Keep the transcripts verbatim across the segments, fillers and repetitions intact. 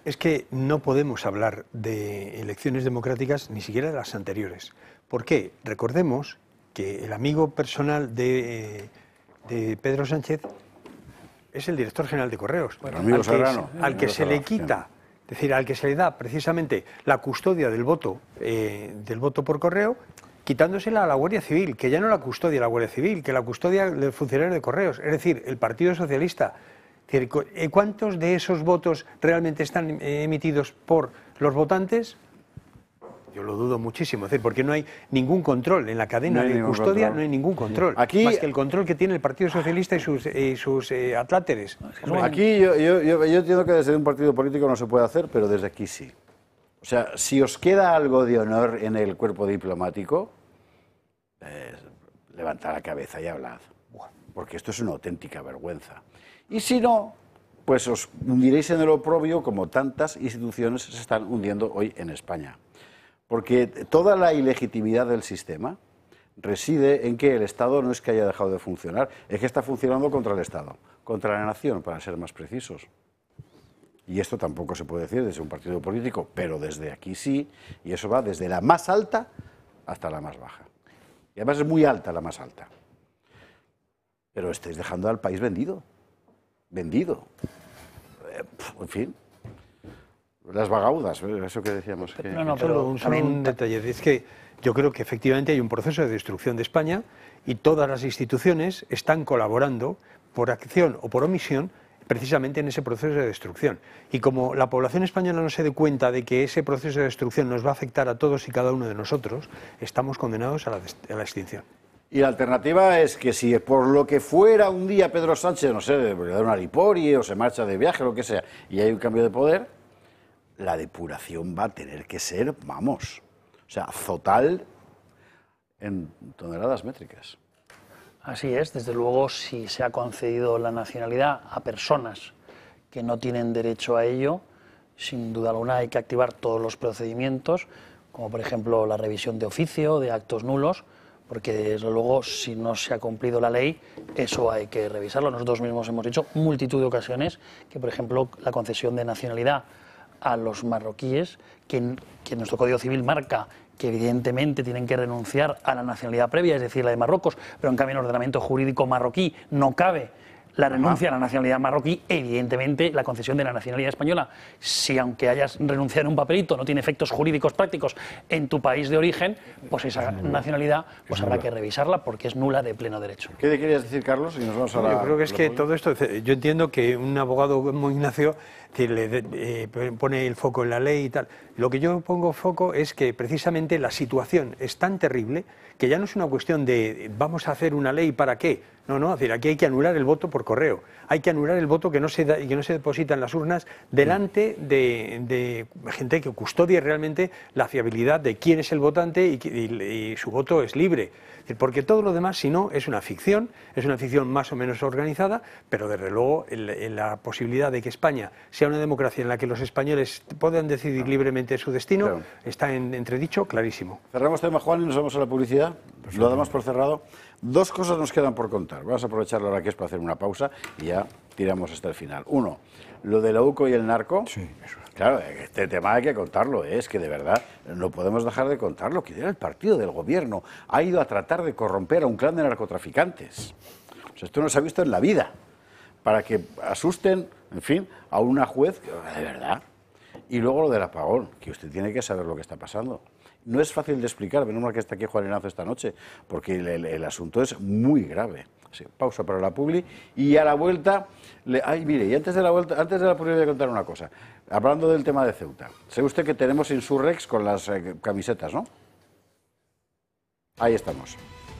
Es que no podemos hablar de elecciones democráticas ni siquiera de las anteriores. ¿Por qué? Recordemos que el amigo personal de, de Pedro Sánchez es el director general de Correos. Bueno, amigo al que, Serrano, es, al que se Serrano, le quita, es decir, al que se le da precisamente la custodia del voto, eh, del voto por correo, quitándosela a la Guardia Civil, que ya no la custodia la Guardia Civil, que la custodia del funcionario de Correos, es decir, el Partido Socialista. ¿Cuántos de esos votos realmente están emitidos por los votantes? Yo lo dudo muchísimo, es decir, porque no hay ningún control en la cadena no de custodia, control. no hay ningún control. Aquí, más que el control que tiene el Partido Socialista y sus, y sus eh, atláteres. Aquí yo, yo, yo, yo entiendo que desde un partido político no se puede hacer, pero desde aquí sí. O sea, si os queda algo de honor en el cuerpo diplomático, eh, levantad la cabeza y hablad, porque esto es una auténtica vergüenza. Y si no, pues os hundiréis en el oprobio como tantas instituciones se están hundiendo hoy en España. Porque toda la ilegitimidad del sistema reside en que el Estado no es que haya dejado de funcionar, es que está funcionando contra el Estado, contra la nación, para ser más precisos. Y esto tampoco se puede decir desde un partido político, pero desde aquí sí, y eso va desde la más alta hasta la más baja. Y además es muy alta la más alta. Pero estáis dejando al país vendido. Vendido. Eh, en fin. Las vagaudas, eso que decíamos. Que... No, no, pero solo un, solo un detalle. Es que yo creo que efectivamente hay un proceso de destrucción de España y todas las instituciones están colaborando por acción o por omisión precisamente en ese proceso de destrucción. Y como la población española no se dé cuenta de que ese proceso de destrucción nos va a afectar a todos y cada uno de nosotros, estamos condenados a la, a la extinción. Y la alternativa es que si por lo que fuera un día Pedro Sánchez, no sé, le da una liporie o se marcha de viaje, lo que sea, y hay un cambio de poder, la depuración va a tener que ser, vamos, o sea, total en toneladas métricas. Así es, desde luego, si se ha concedido la nacionalidad a personas que no tienen derecho a ello, sin duda alguna hay que activar todos los procedimientos, como por ejemplo la revisión de oficio, de actos nulos, porque desde luego si no se ha cumplido la ley, eso hay que revisarlo. Nosotros mismos hemos dicho multitud de ocasiones que, por ejemplo, la concesión de nacionalidad a los marroquíes, que, que nuestro Código Civil marca que evidentemente tienen que renunciar a la nacionalidad previa, es decir, la de Marruecos, pero en cambio en el ordenamiento jurídico marroquí no cabe la renuncia a la nacionalidad marroquí, evidentemente la concesión de la nacionalidad española, si aunque hayas renunciado en un papelito no tiene efectos jurídicos prácticos en tu país de origen, pues esa nacionalidad pues habrá que revisarla porque es nula de pleno derecho. ¿Qué querías decir, Carlos? Y nos vamos a la, yo creo que es que todo esto, yo entiendo que un abogado como Ignacio le eh, pone el foco en la ley y tal. Lo que yo pongo foco es que precisamente la situación es tan terrible que ya no es una cuestión de vamos a hacer una ley para qué. No, no, es decir, aquí hay que anular el voto por correo. Hay que anular el voto que no se da, que no se deposita en las urnas delante de, de gente que custodie realmente la fiabilidad de quién es el votante y, y, y su voto es libre. Es decir, porque todo lo demás, si no, es una ficción, es una ficción más o menos organizada, pero desde luego el, el, la posibilidad de que España sea una democracia en la que los españoles puedan decidir libremente su destino, claro, está en entredicho clarísimo. Cerramos tema, Juan, y nos vamos a la publicidad. Lo damos por cerrado. Dos cosas nos quedan por contar. Vamos a aprovechar ahora que es para hacer una pausa y ya tiramos hasta el final. Uno, lo de la U C O y el narco. Sí, eso. Claro, este tema hay que contarlo, ¿eh? Es que de verdad no podemos dejar de contarlo. Que el partido del gobierno ha ido a tratar de corromper a un clan de narcotraficantes. O sea, esto no se ha visto en la vida. Para que asusten, en fin, a una juez, de verdad. Y luego lo del apagón, que usted tiene que saber lo que está pasando. No es fácil de explicar, menos mal que está aquí Juan Linazo esta noche, porque el, el, el asunto es muy grave. Así, pausa para la publi y a la vuelta, le, ay mire, y antes de la vuelta, antes de la publi voy a contar una cosa. Hablando del tema de Ceuta, sabe usted que tenemos Insurrex con las eh, camisetas, ¿no? Ahí estamos.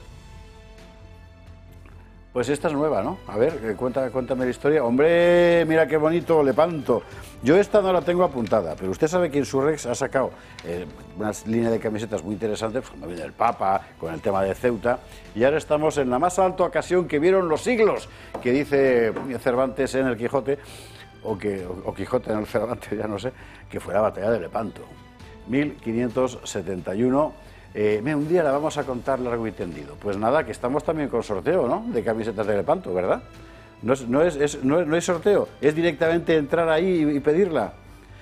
Pues esta es nueva, ¿no? A ver, cuenta, cuéntame la historia. Hombre, mira qué bonito, Lepanto. Yo esta no la tengo apuntada, pero usted sabe que Insurrex ha sacado eh, una línea de camisetas muy interesantes, como viene el Papa, con el tema de Ceuta, y ahora estamos en la más alta ocasión que vieron los siglos, que dice Cervantes en el Quijote, o, que, o, o Quijote en el Cervantes, ya no sé, que fue la batalla de Lepanto, mil quinientos setenta y uno. Eh, un día la vamos a contar largo y tendido. Pues nada, que estamos también con sorteo, ¿no? De camisetas de Lepanto, ¿verdad? No es, no es, es, no es, no es sorteo, es directamente entrar ahí y, y pedirla.